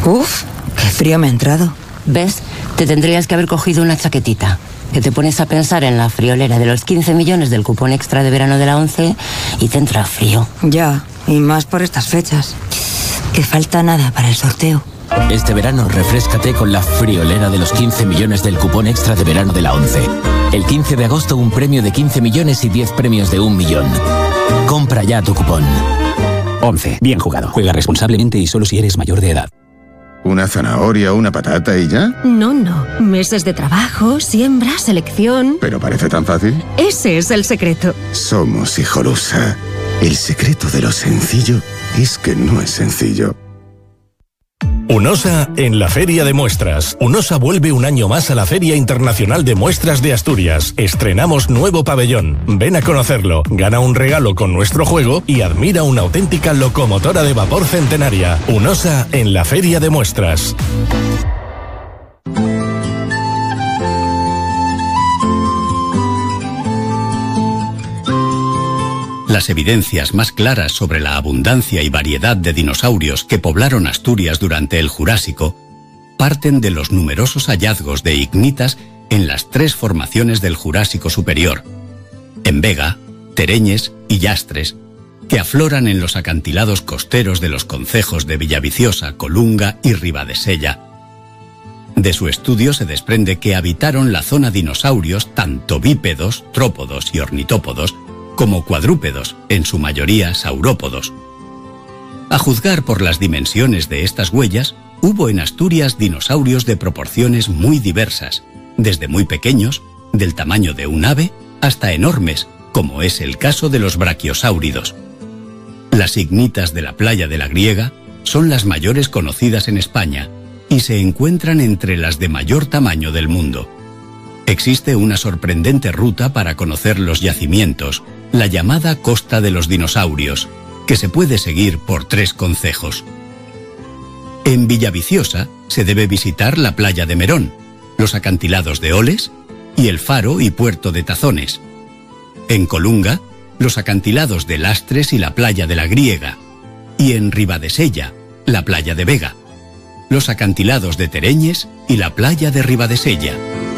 Uf, qué frío me ha entrado. ¿Ves? Te tendrías que haber cogido una chaquetita. Que te pones a pensar en la friolera de los 15 millones del cupón extra de verano de la ONCE y te entra frío. Ya, y más por estas fechas. Que falta nada para el sorteo. Este verano refréscate con la friolera de los 15 millones del cupón extra de verano de la ONCE. El 15 de agosto un premio de 15 millones y 10 premios de 1 millón. Compra ya tu cupón. ONCE. Bien jugado. Juega responsablemente y solo si eres mayor de edad. ¿Una zanahoria, una patata y ya? No. Meses de trabajo, siembra, selección... ¿Pero parece tan fácil? Ese es el secreto. Somos Hijolusa. El secreto de lo sencillo es que no es sencillo. UNOSA en la Feria de Muestras. UNOSA vuelve un año más a la Feria Internacional de Muestras de Asturias. Estrenamos nuevo pabellón. Ven a conocerlo, gana un regalo con nuestro juego y admira una auténtica locomotora de vapor centenaria. UNOSA en la Feria de Muestras. Las evidencias más claras sobre la abundancia y variedad de dinosaurios que poblaron Asturias durante el Jurásico parten de los numerosos hallazgos de ignitas en las 3 formaciones del Jurásico superior, en Vega, Tereñes y Llastres, que afloran en los acantilados costeros de los concejos de Villaviciosa, Colunga y Ribadesella. De su estudio se desprende que habitaron la zona dinosaurios tanto bípedos, trópodos y ornitópodos, como cuadrúpedos, en su mayoría saurópodos. A juzgar por las dimensiones de estas huellas, hubo en Asturias dinosaurios de proporciones muy diversas, desde muy pequeños, del tamaño de un ave, hasta enormes, como es el caso de los brachiosáuridos. Las ignitas de la playa de la Griega son las mayores conocidas en España y se encuentran entre las de mayor tamaño del mundo. Existe una sorprendente ruta para conocer los yacimientos, la llamada Costa de los Dinosaurios, que se puede seguir por 3 concejos. En Villaviciosa se debe visitar la playa de Merón, los acantilados de Oles y el faro y puerto de Tazones. En Colunga, los acantilados de Lastres y la playa de la Griega. Y en Ribadesella, la playa de Vega, los acantilados de Tereñes y la playa de Ribadesella.